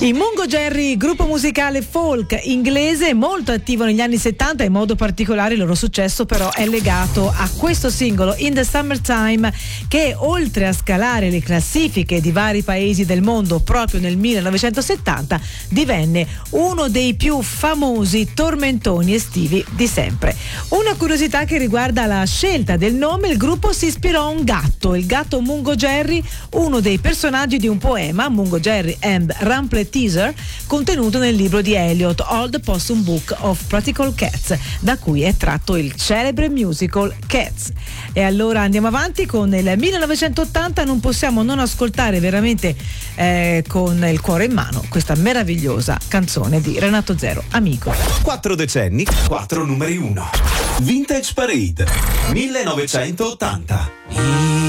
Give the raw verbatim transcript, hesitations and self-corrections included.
I Mungo Jerry, gruppo musicale folk inglese molto attivo negli anni settanta, in modo particolare il loro successo però è legato a questo singolo In the Summertime, che oltre a scalare le classifiche di vari paesi del mondo proprio nel millenovecentosettanta divenne uno dei più famosi tormentoni estivi di sempre. Una curiosità che riguarda la scelta del nome: il gruppo si ispirò a un gatto, il gatto Mungo Jerry, uno dei personaggi di un poema, Mungo Jerry and Rumplet Teaser, contenuto nel libro di Eliot, Old Possum Book of Practical Cats, da cui è tratto il celebre musical Cats. E allora andiamo avanti con il millenovecentottanta. Non possiamo non ascoltare veramente eh, con il cuore in mano questa meravigliosa canzone di Renato Zero, Amico. Quattro decenni, quattro numeri uno. Vintage Parade millenovecentottanta.